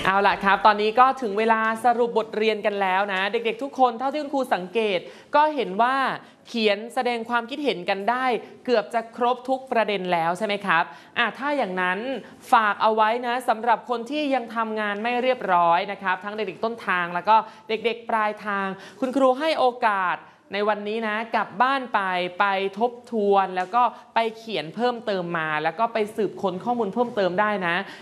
เอาล่ะครับตอนนี้ก็ถึงเวลาสรุปบทเรียนกันแล้วนะเด็กๆทุกคนเท่าที่คุณครูสังเกตก็เห็นว่าเขียนแสดงความคิดเห็นกันได้เกือบจะครบทุกประเด็นแล้วใช่ไหมครับถ้าอย่างนั้นฝากเอาไว้นะสำหรับคนที่ยังทำงานไม่เรียบร้อยนะครับทั้งเด็กๆต้นทางแล้วก็เด็กๆปลายทางคุณครูให้โอกาสในวันนี้นะกลับบ้านไปทบทวนแล้วก็ไปเขียนเพิ่มเติมมาแล้วก็ไปสืบค้นข้อมูลเพิ่มเติมได้นะ